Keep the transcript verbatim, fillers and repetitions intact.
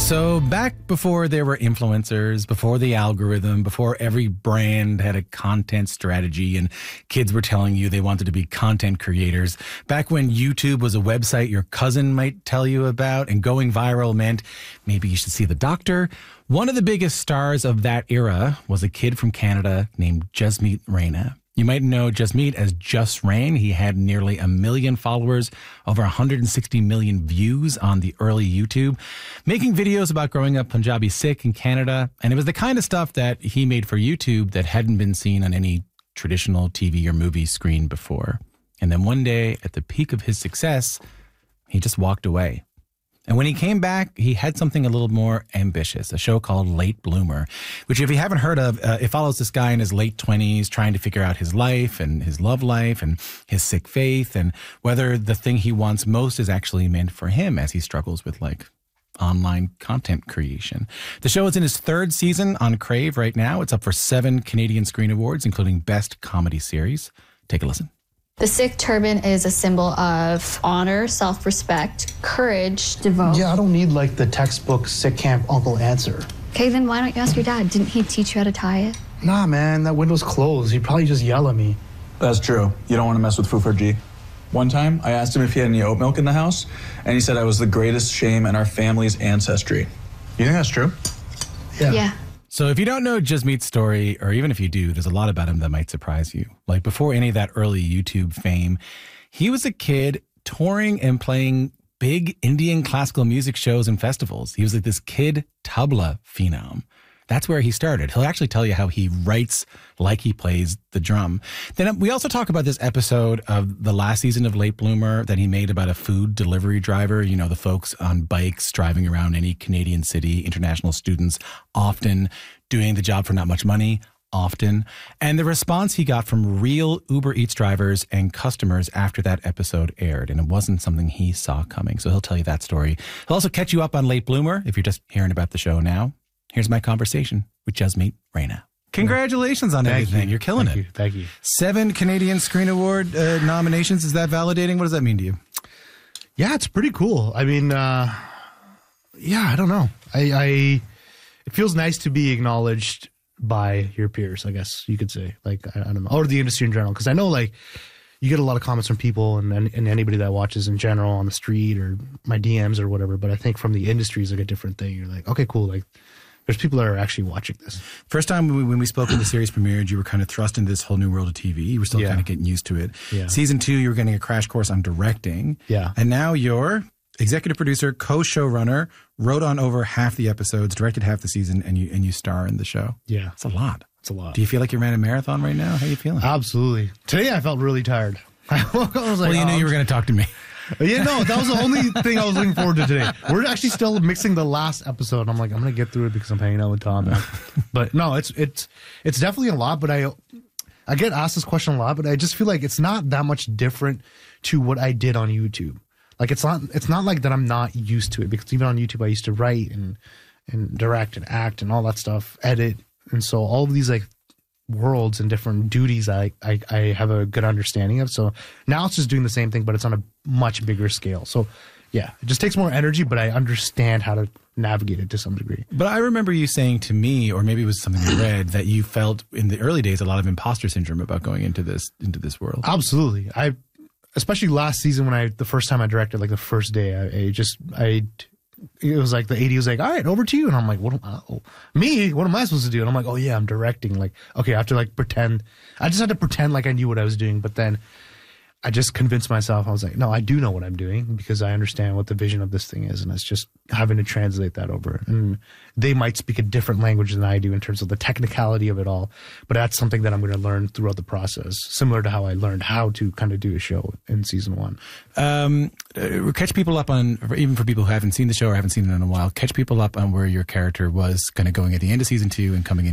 So back before there were influencers, before the algorithm, before every brand had a content strategy and kids were telling you they wanted to be content creators, back when YouTube was a website your cousin might tell you about and going viral meant maybe you should see the doctor, one of the biggest stars of that era was a kid from Canada named Jasmeet Raina. You might know Jasmeet as Just Rain. He had nearly a million followers, over one hundred sixty million views on the early YouTube, making videos about growing up Punjabi Sikh in Canada. And it was the kind of stuff that he made for YouTube that hadn't been seen on any traditional T V or movie screen before. And then one day, at the peak of his success, he just walked away. And when he came back, he had something a little more ambitious, a show called Late Bloomer, which if you haven't heard of, uh, it follows this guy in his late twenties trying to figure out his life and his love life and his Sikh faith and whether the thing he wants most is actually meant for him as he struggles with like online content creation. The show is in its third season on Crave right now. It's up for seven Canadian Screen Awards, including Best Comedy Series. Take a listen. The Sikh turban is a symbol of honor, self-respect, courage, devote. Yeah, I don't need like the textbook Sikh camp uncle answer. Okay, then why don't you ask your dad? Didn't he teach you how to tie it? Nah, man, that window's closed. He'd probably just yell at me. That's true. You don't want to mess with Fufarji. One time, I asked him if he had any oat milk in the house, and he said I was the greatest shame in our family's ancestry. You think that's true? Yeah. Yeah. So if you don't know Jasmeet's story, or even if you do, there's a lot about him that might surprise you. Like before any of that early YouTube fame, he was a kid touring and playing big Indian classical music shows and festivals. He was like this kid tabla phenom. That's where he started. He'll actually tell you how he writes like he plays the drum. Then we also talk about this episode of the last season of Late Bloomer that he made about a food delivery driver. You know, the folks on bikes driving around any Canadian city, international students, often doing the job for not much money, often. And the response he got from real Uber Eats drivers and customers after that episode aired. And it wasn't something he saw coming. So he'll tell you that story. He'll also catch you up on Late Bloomer if you're just hearing about the show now. Here's my conversation with Jasmeet Raina. Congratulations on Thank everything. you. You're killing Thank it. You. Thank you. Seven Canadian Screen Award uh, nominations. Is that validating? What does that mean to you? Yeah, it's pretty cool. I mean, uh, yeah, I don't know. I, I it feels nice to be acknowledged by your peers, I guess you could say. Like, I, I don't know. Or the industry in general. Because I know, like, you get a lot of comments from people and, and, and anybody that watches in general on the street or my D Ms or whatever. But I think from the industry is like a different thing. You're like, okay, cool. Like, there's people that are actually watching this. First time when we, when we spoke when the series premiered, you were kind of thrust into this whole new world of T V. You were still Yeah. kind of getting used to it. Yeah. Season two, you were getting a crash course on directing. Yeah. And now you're executive producer, co-showrunner, wrote on over half the episodes, directed half the season, and you and you star in the show. Yeah. It's a lot. It's a lot. Do you feel like you ran a marathon right now? How are you feeling? Absolutely. Today I felt really tired. I was like, well, you oh, knew you were going to talk to me. Yeah, no, that was the only thing I was looking forward to today. We're actually still mixing the last episode. I'm like, I'm gonna get through it because I'm hanging out with Tom. But no, it's it's it's definitely a lot. But I I get asked this question a lot, but I just feel like it's not that much different to what I did on YouTube. Like it's not it's not like that I'm not used to it, because even on YouTube I used to write and and direct and act and all that stuff, edit, and so all of these like worlds and different duties I, I I have a good understanding of. So now it's just doing the same thing, but it's on a much bigger scale. So yeah, it just takes more energy, but I understand how to navigate it to some degree. But I remember you saying to me, or maybe it was something you read, that you felt in the early days a lot of imposter syndrome about going into this into this world. Absolutely. I especially last season when I the first time I directed, like the first day, I, I just I it was like the A D was like, all right, over to you. And I'm like, what am I, oh, me? What am I supposed to do? And I'm like, oh yeah, I'm directing. Like, okay, I have to like pretend. I just had to pretend like I knew what I was doing. But then I just convinced myself. I was like, no, I do know what I'm doing because I understand what the vision of this thing is. And it's just having to translate that over. And they might speak a different language than I do in terms of the technicality of it all. But that's something that I'm going to learn throughout the process, similar to how I learned how to kind of do a show in season one. Um, uh, catch people up on, even for people who haven't seen the show or haven't seen it in a while, catch people up on where your character was kind of going at the end of season two and coming in.